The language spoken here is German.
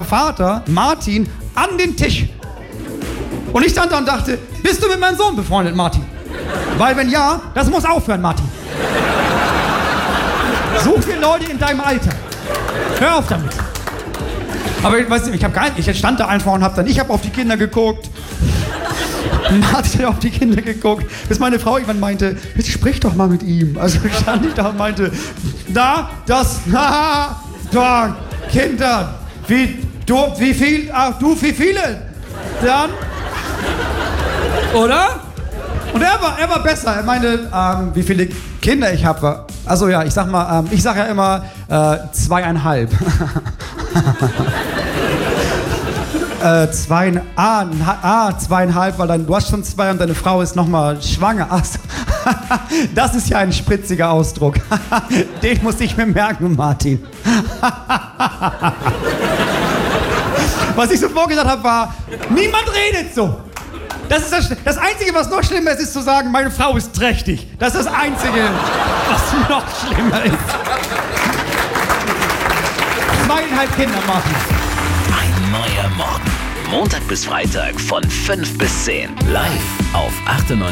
Vater, Martin, an den Tisch. Und ich stand da und dachte, bist du mit meinem Sohn befreundet, Martin? Weil wenn ja, das muss aufhören, Martin. Such dir Leute in deinem Alter. Hör auf damit. Aber weißt du, ich stand da einfach und ich habe auf die Kinder geguckt. Martin hat auf die Kinder geguckt, bis meine Frau irgendwann meinte, bitte sprich doch mal mit ihm. Also stand ich da und meinte, da, Kinder, wie viele? Dann, oder? Und er war besser. Er meinte, wie viele Kinder ich habe. Also ja, ich sag ja immer 2,5. 2,5, weil du hast schon 2 und deine Frau ist nochmal schwanger. Ach so. Das ist ja ein spritziger Ausdruck. Den muss ich mir merken, Martin. Was ich so vorgesagt habe, war, niemand redet so. Das ist das Einzige, was noch schlimmer ist zu sagen, meine Frau ist trächtig. Das ist das Einzige, was noch schlimmer ist. 2,5 Kinder, Martin. Ein neuer Morgen. Montag bis Freitag von 5 bis 10. Live auf 98,0.